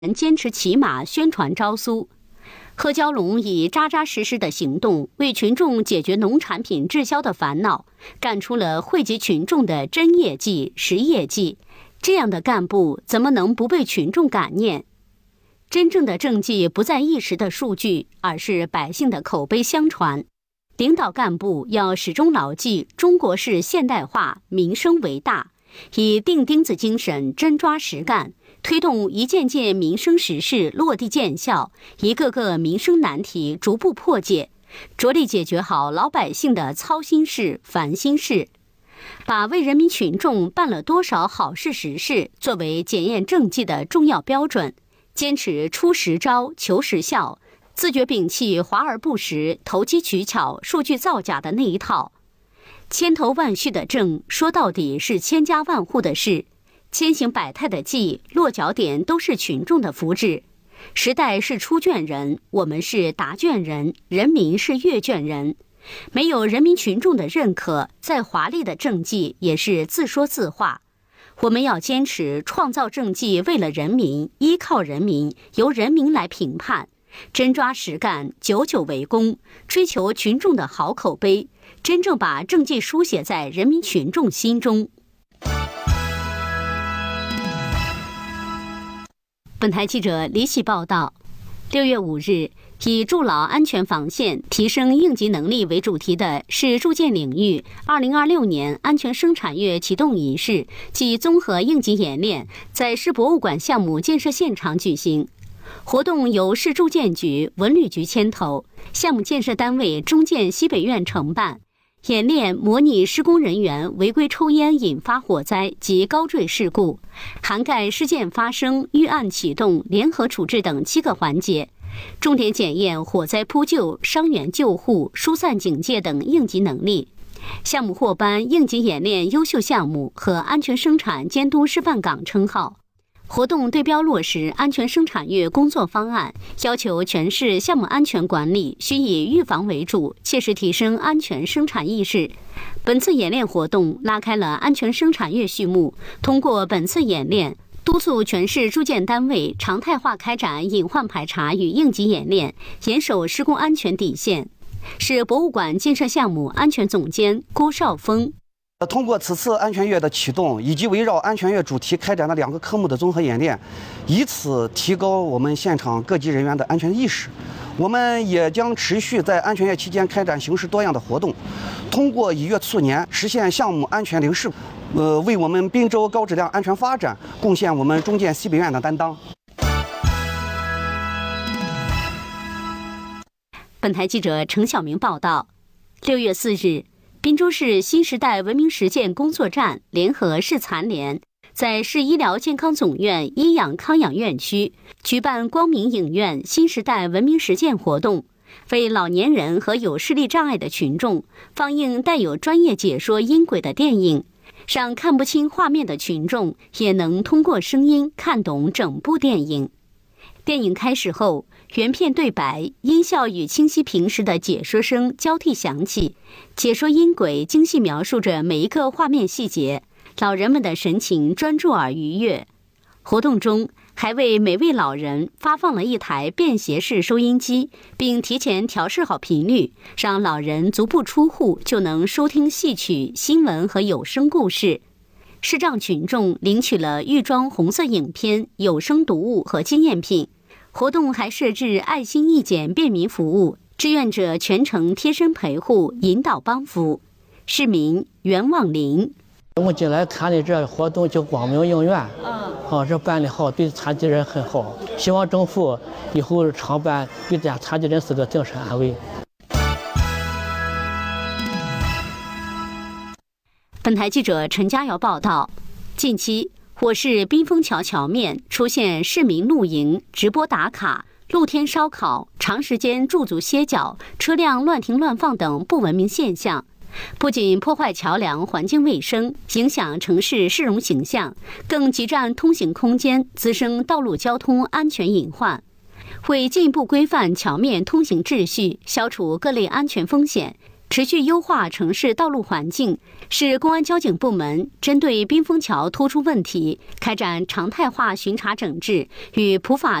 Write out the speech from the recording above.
坚持骑马宣传招苏。贺蛟龙以扎扎实实的行动为群众解决农产品滞销的烦恼，干出了惠及群众的真业绩、实业绩。这样的干部怎么能不被群众感念？真正的政绩不在一时的数据，而是百姓的口碑相传。领导干部要始终牢记中国式现代化，民生为大，以钉钉子精神真抓实干，推动一件件民生实事落地见效，一个个民生难题逐步破解，着力解决好老百姓的操心事、烦心事，把为人民群众办了多少好事实事作为检验政绩的重要标准，坚持出实招、求实效，自觉摒弃华而不实、投机取巧、数据造假的那一套。千头万绪的政，说到底是千家万户的事；千形百态的计，落脚点都是群众的福祉。时代是出卷人，我们是答卷人，人民是阅卷人。没有人民群众的认可，再华丽的政绩也是自说自话。我们要坚持创造政绩，为了人民，依靠人民，由人民来评判，真抓实干，久久为功，追求群众的好口碑，真正把政绩书写在人民群众心中。本台记者李喜报道，6月5日，以筑牢安全防线、提升应急能力为主题的市住建领域2026年安全生产月启动仪式暨综合应急演练在市博物馆项目建设现场举行。活动由市住建局、文旅局牵头，项目建设单位中建西北院承办。演练模拟施工人员违规抽烟引发火灾及高坠事故，涵盖事件发生、预案启动、联合处置等7个环节，重点检验火灾扑救、伤员救护、疏散警戒等应急能力。项目获颁应急演练优秀项目和安全生产监督示范岗称号。活动对标落实安全生产月工作方案，要求全市项目安全管理需以预防为主，切实提升安全生产意识。本次演练活动拉开了安全生产月序幕，通过本次演练，督促全市住建单位常态化开展隐患排查与应急演练，严守施工安全底线。市博物馆建设项目安全总监郭少峰。 通过此次安全月的启动，以及围绕安全月主题开展的2个科目的综合演练，以此提高我们现场各级人员的安全意识。我们也将持续在安全月期间开展形式多样的活动，通过以月促年，实现项目安全零事故，为我们滨州高质量安全发展贡献我们中建西北院的担当。 本台记者程晓明报道，6月4日。滨州市新时代文明实践工作站联合市残联，在市医疗健康总院医养康养院区举办光明影院新时代文明实践活动，为老年人和有视力障碍的群众放映带有专业解说音轨的电影，让看不清画面的群众也能通过声音看懂整部电影。电影开始后，原片对白、音效与清晰平时的解说声交替响起，解说音轨精细描述着每一个画面细节，老人们的神情专注而愉悦。活动中还为每位老人发放了一台便携式收音机，并提前调试好频率，让老人足不出户就能收听戏曲、新闻和有声故事。视障群众领取了预装红色影片、有声读物和纪念品。活动还设置爱心义检便民服务，志愿者全程贴身陪护、引导帮扶。市民袁望林： 我们进来看的这活动叫光明影院，这办得好，对残疾人很好。希望政府以后常办，对这残疾人士的精神安慰。 本台记者陈佳瑶报道，近期我市滨枫桥桥面出现市民露营、直播打卡、露天烧烤、长时间驻足歇脚、车辆乱停乱放等不文明现象，不仅破坏桥梁环境卫生，影响城市市容形象，更挤占通行空间，滋生道路交通安全隐患。为进一步规范桥面通行秩序，消除各类安全风险， 持续优化城市道路环境，是公安交警部门针对滨枫桥突出问题，开展常态化巡查整治与普法